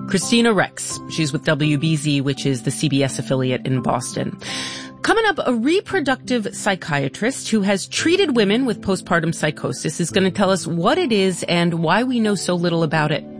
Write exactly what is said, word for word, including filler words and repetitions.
Christina Rex. She's with W B Z, which is the C B S affiliate in Boston. Coming up, a reproductive psychiatrist who has treated women with postpartum psychosis is going to tell us what it is and why we know so little about it.